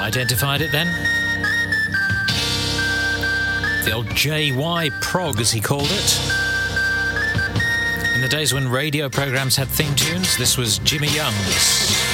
Identified it then? The old JY prog, as he called it. In the days when radio programs had theme tunes, this was Jimmy Young's.